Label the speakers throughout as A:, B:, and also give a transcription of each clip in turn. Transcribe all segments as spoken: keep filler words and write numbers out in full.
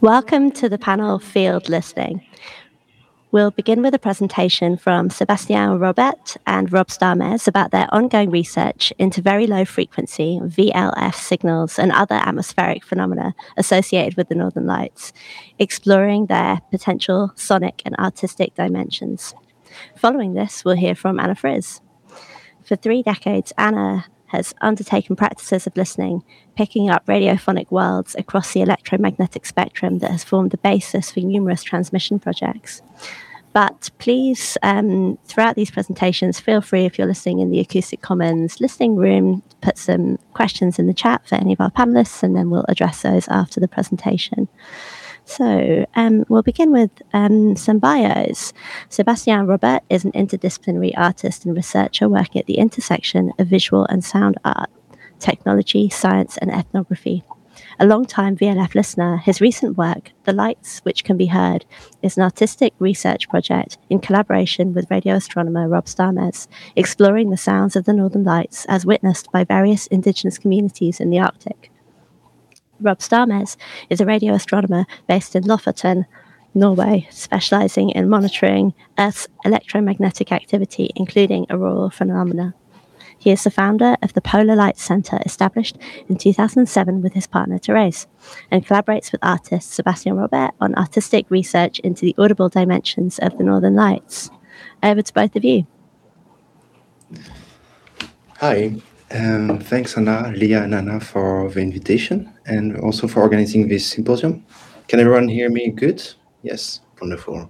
A: Welcome to the panel Field Listening. We'll begin with a presentation from Sébastien Robet and Rob Starmes about their ongoing research into very low frequency V L F signals and other atmospheric phenomena associated with the Northern Lights, exploring their potential sonic and artistic dimensions. Following this, we'll hear from Anna Friz. For three decades, Anna has undertaken practices of listening, picking up radiophonic worlds across the electromagnetic spectrum that has formed the basis for numerous transmission projects. But please, um, throughout these presentations, feel free, if you're listening in the Acoustic Commons listening room, put some questions in the chat for any of our panelists, and then we'll address those after the presentation. So um, we'll begin with um, some bios. Sébastien Robet is an interdisciplinary artist and researcher working at the intersection of visual and sound art, technology, science, and ethnography. A long-time V L F listener, his recent work, The Lights Which Can Be Heard, is an artistic research project in collaboration with radio astronomer Rob Starmes, exploring the sounds of the Northern Lights as witnessed by various indigenous communities in the Arctic. Rob Starmes is a radio astronomer based in Lofoten, Norway, specializing in monitoring Earth's electromagnetic activity, including auroral phenomena. He is the founder of the Polar Light Center, established in two thousand seven with his partner Therese, and collaborates with artist Sébastien Robet on artistic research into the audible dimensions of the Northern Lights. Over to both of you.
B: Hi, um, thanks Anna, Leah and Anna for the invitation and also for organizing this symposium. Can everyone hear me good? Yes, wonderful.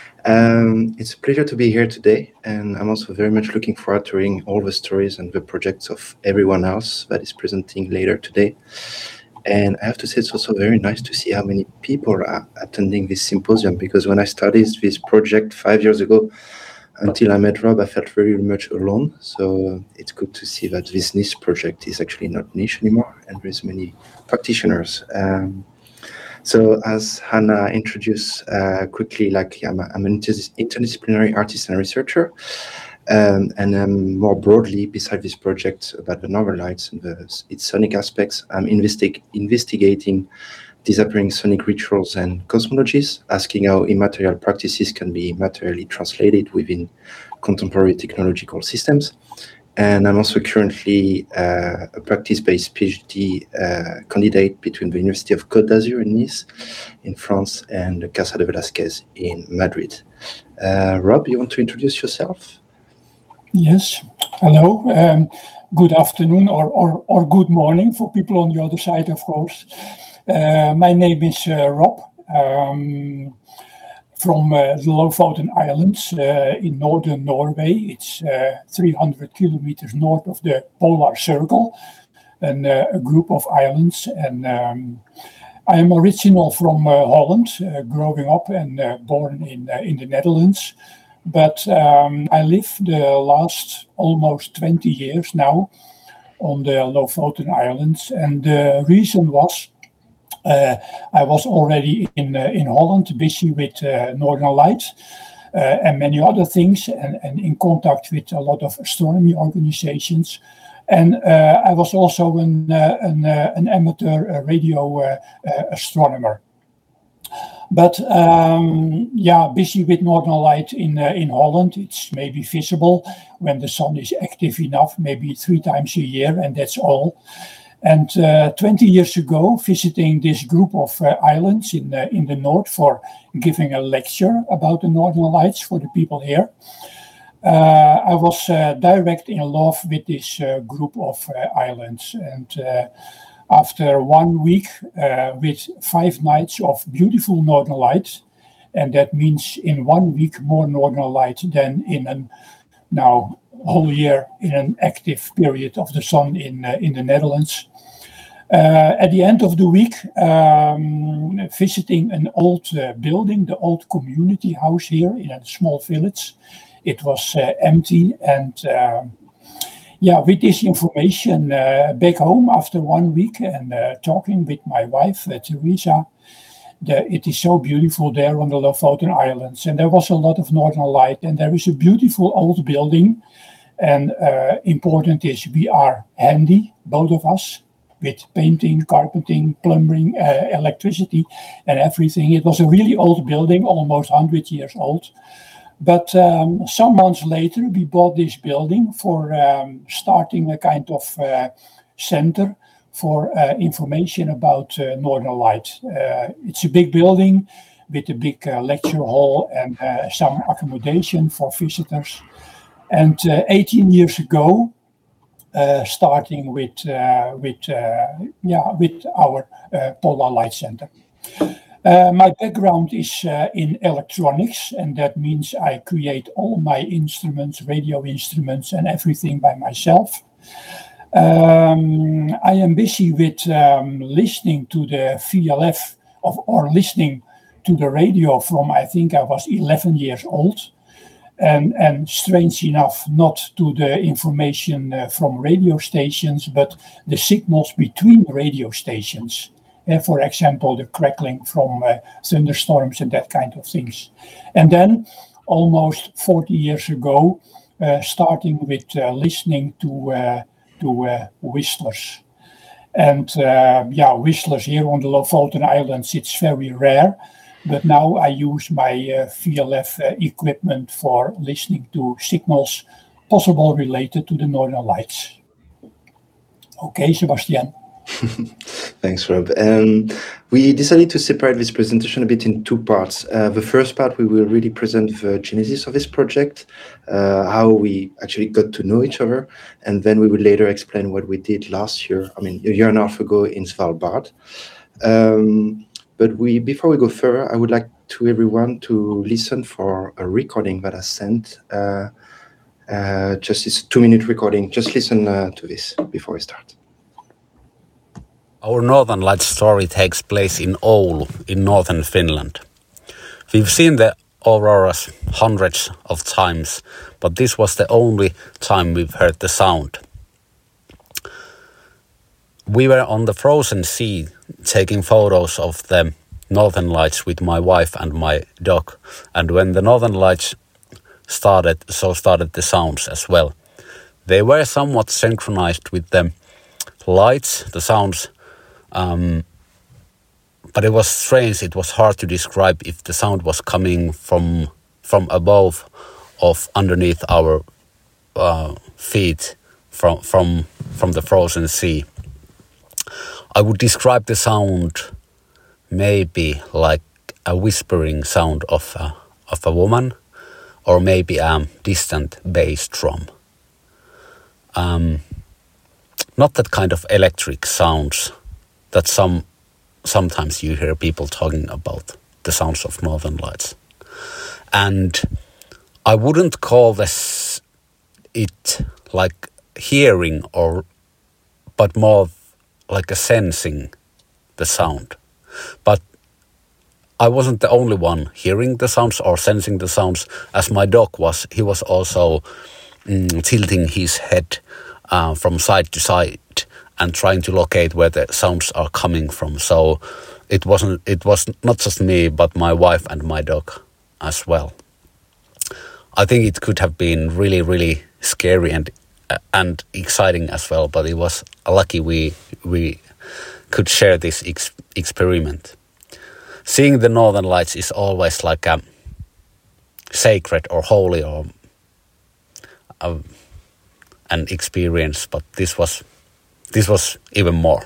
B: Um, it's a pleasure to be here today, and I'm also very much looking forward to hearing all the stories and the projects of everyone else that is presenting later today. And I have to say it's also very nice to see how many people are attending this symposium, because when I started this project five years ago, until I met Rob, I felt very much alone. So it's good to see that this niche project is actually not niche anymore, and there's many practitioners. Um, So as Hannah introduced uh, quickly, like I'm, a, I'm an interdisciplinary artist and researcher, um, and um, more broadly, beside this project about the Northern Lights and the, its sonic aspects, I'm investi- investigating disappearing sonic rituals and cosmologies, asking how immaterial practices can be materially translated within contemporary technological systems. And I'm also currently uh, a practice-based PhD uh, candidate between the University of Côte d'Azur in Nice, in France, and Casa de Velázquez in Madrid. Uh, Rob, you want to introduce yourself?
C: Yes. Hello. Um, good afternoon or, or, or good morning for people on the other side, of course. Uh, my name is uh, Rob. Um, From uh, the Lofoten Islands uh, in northern Norway. It's uh, three hundred kilometers north of the Polar Circle, and uh, a group of islands. And um, I am original from uh, Holland, uh, growing up and uh, born in uh, in the Netherlands. But um, I live the last almost twenty years now on the Lofoten Islands, and the reason was Uh, I was already in uh, in Holland, busy with uh, Northern Lights uh, and many other things, and, and in contact with a lot of astronomy organizations. And uh, I was also an uh, an, uh, an amateur uh, radio uh, uh, astronomer. But um, yeah, busy with Northern Light in uh, in Holland. It's maybe visible when the sun is active enough, maybe three times a year, and that's all. And uh, twenty years ago, visiting this group of uh, islands in the, in the north for giving a lecture about the Northern Lights for the people here, uh, I was uh, direct in love with this uh, group of uh, islands. And uh, after one week uh, with five nights of beautiful Northern Lights, and that means in one week more Northern Light than in a now whole year in an active period of the sun in uh, in the Netherlands. Uh, at the end of the week, um, visiting an old uh, building, the old community house here in a small village. It was uh, empty, and uh, yeah, with this information uh, back home after one week and uh, talking with my wife, uh, Teresa, the, it is so beautiful there on the Lofoten Islands, and there was a lot of Northern Light, and there is a beautiful old building. And uh, important is we are handy, both of us. with painting, carpenting, plumbing, uh, electricity, and everything. It was a really old building, almost one hundred years old. But um, some months later, we bought this building for um, starting a kind of uh, center for uh, information about uh, Northern Lights. Uh, it's a big building with a big uh, lecture hall and uh, some accommodation for visitors. And uh, eighteen years ago, uh, starting with uh, with uh, yeah with our uh, Polar Light Center. Uh, my background is uh, in electronics, and that means I create all my instruments, radio instruments, and everything by myself. Um, I am busy with um, listening to the V L F of, or listening to the radio from I think I was eleven years old. And, and strange enough, not to the information uh, from radio stations, but the signals between radio stations. Uh, for example, the crackling from uh, thunderstorms and that kind of things. And then, almost forty years ago, uh, starting with uh, listening to uh, to uh, whistlers. And uh, yeah, whistlers here on the Lofoten Islands, it's very rare. But now I use my uh, V L F uh, equipment for listening to signals possible related to the Northern Lights. Okay, Sebastian.
B: Thanks, Rob. Um, we decided to separate this presentation a bit in two parts. Uh, the first part, we will really present the genesis of this project, uh, how we actually got to know each other, and then we will later explain what we did last year, I mean, a year and a half ago in Svalbard. Um, But we, before we go further, I would like to everyone to listen for a recording that I sent. Uh, uh, just it's a two-minute recording. Just listen uh, to this before we start.
D: Our Northern Lights story takes place in Oulu, in northern Finland. We've seen the auroras hundreds of times, but this was the only time we've heard the sound. We were on the frozen sea taking photos of the Northern Lights with my wife and my dog. And when the Northern Lights started, so started the sounds as well. They were somewhat synchronized with the lights, the sounds, um, but it was strange. It was hard to describe if the sound was coming from from above or underneath our uh, feet from from from the frozen sea. I would describe the sound maybe like a whispering sound of a, of a woman, or maybe a distant bass drum. Um, not that kind of electric sounds that some sometimes you hear people talking about, the sounds of Northern Lights. And I wouldn't call this it like hearing, or but more like a sensing the sound. But I wasn't the only one hearing the sounds or sensing the sounds, as my dog was. He was also mm, tilting his head uh, from side to side and trying to locate where the sounds are coming from. So it wasn't. It was not just me, but my wife and my dog as well. I think it could have been really, really scary and and exciting as well, but it was lucky we we could share this ex experiment. Seeing the Northern Lights is always like a sacred or holy or a, an experience, but this was this was even more.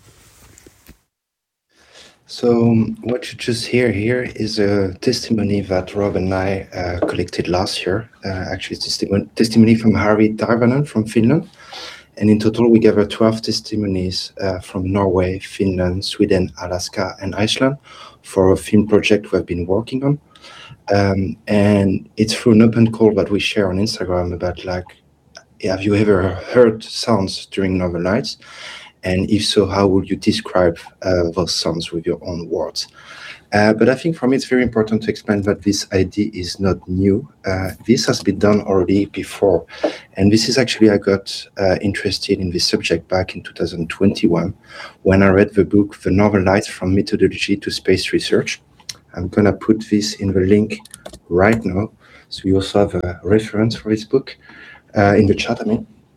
B: So what you just hear here is a testimony that Rob and I uh, collected last year. Uh, actually, testimony, testimony from Harri Tarvanen from Finland. And in total, we gathered twelve testimonies uh, from Norway, Finland, Sweden, Alaska, and Iceland for a film project we've been working on. Um, and it's through an open call that we share on Instagram about, like, have you ever heard sounds during Northern Lights? And if so, how would you describe uh, those sounds with your own words? Uh, but I think for me, it's very important to explain that this idea is not new. Uh, this has been done already before. And this is actually, I got uh, interested in this subject back in two thousand twenty-one when I read the book, The Northern Lights from Methodology to Space Research. I'm going to put this in the link right now. So you also have a reference for this book uh, in the chat, I mean.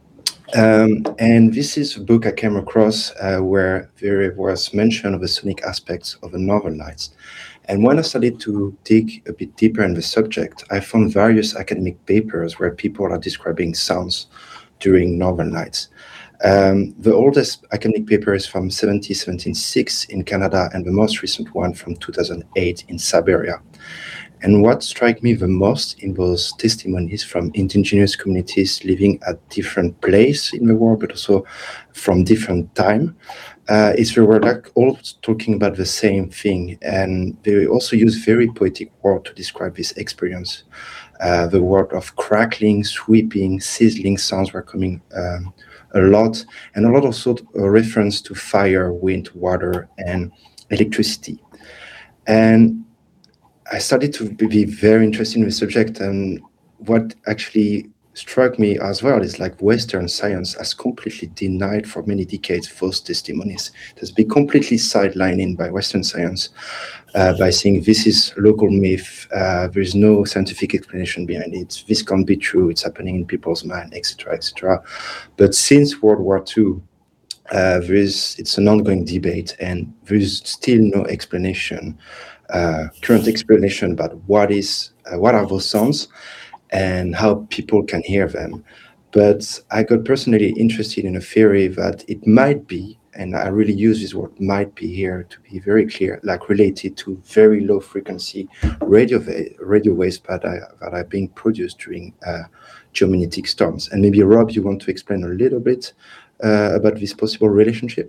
B: Um, and this is a book I came across uh, where there was mention of the sonic aspects of the Northern Lights. And when I started to dig a bit deeper in the subject, I found various academic papers where people are describing sounds during Northern Lights. Um, the oldest academic paper is from seventeen seventy-six in Canada, and the most recent one from two thousand eight in Siberia. And what struck me the most in those testimonies from indigenous communities living at different places in the world, but also from different time, uh, is they were like all talking about the same thing. And they also use very poetic words to describe this experience. Uh, the word of crackling, sweeping, sizzling sounds were coming um, a lot, and a lot also a reference to fire, wind, water, and electricity. And I started to be very interested in the subject, and what actually struck me as well is like Western science has completely denied for many decades those testimonies. It has been completely sidelined by Western science uh, by saying this is local myth, uh, there is no scientific explanation behind it, this can't be true, it's happening in people's mind, et cetera, et cetera. But since World War Two, uh, there is, it's an ongoing debate, and there is still no explanation. Uh, current explanation about what is uh, what are those sounds and how people can hear them. But I got personally interested in a theory that it might be, and I really use this word might be here to be very clear, like related to very low frequency radio radio waves that are, that are being produced during uh, geomagnetic storms. And maybe Rob, you want to explain a little bit uh, about this possible relationship?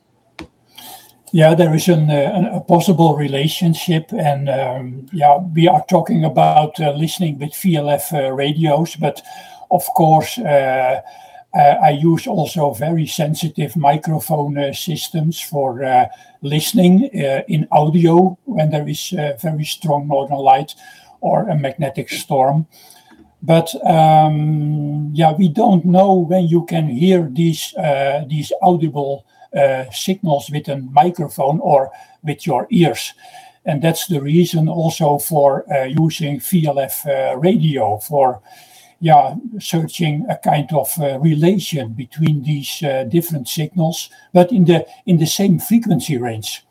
C: Yeah, there is an, uh, a possible relationship, and um, yeah, we are talking about uh, listening with V L F uh, radios, but of course, uh, uh, I use also very sensitive microphone uh, systems for uh, listening uh, in audio when there is a very strong northern light or a magnetic storm. But um, yeah, we don't know when you can hear these uh, these audible Uh, signals with a microphone or with your ears. And that's the reason also for uh, using V L F uh, radio for yeah, searching a kind of uh, relation between these uh, different signals, but in the in the same frequency range.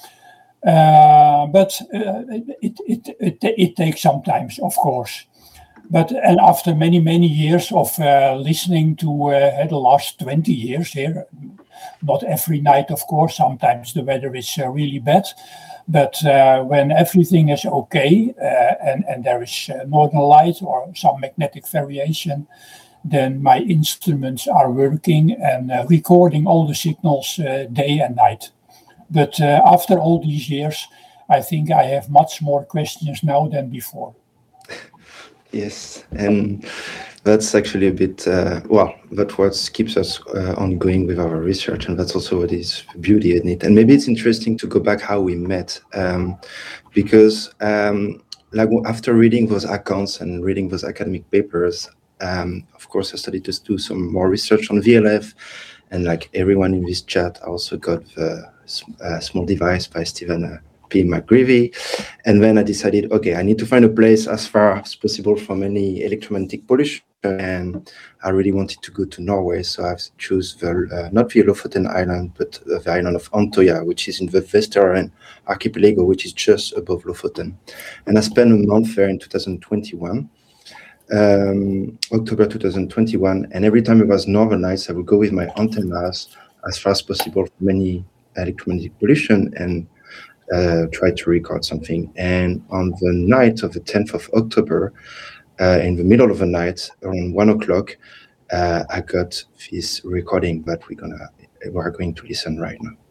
C: Uh, but uh, it, it, it, it takes some time, of course. But and after many, many years of uh, listening to uh, the last twenty years here, not every night, of course, sometimes the weather is uh, really bad, but uh, when everything is okay uh, and, and there is uh, northern light or some magnetic variation, then my instruments are working and uh, recording all the signals uh, day and night. But uh, after all these years, I think I have much more questions now than before.
B: Yes, and that's actually a bit, uh, well, that's what keeps us uh, ongoing with our research, and that's also what is beauty in it. And maybe it's interesting to go back how we met, um, because um, like after reading those accounts and reading those academic papers, um, of course, I started to do some more research on V L F, and like everyone in this chat, I also got the uh, small device by Stephen uh, P. McGreevy. And then I decided, okay, I need to find a place as far as possible from any electromagnetic pollution. And I really wanted to go to Norway. So I've choose the, uh, not the Lofoten Island, but the island of Antoya, which is in the Vesteren archipelago, which is just above Lofoten. And I spent a month there in two thousand twenty-one. Um, October two thousand twenty-one, and every time it was northern lights, I would go with my antennas as far as possible from any electromagnetic pollution and uh, try to record something. And on the night of the tenth of October, uh, in the middle of the night, around one o'clock, uh, I got this recording that we're gonna we're going to listen right now.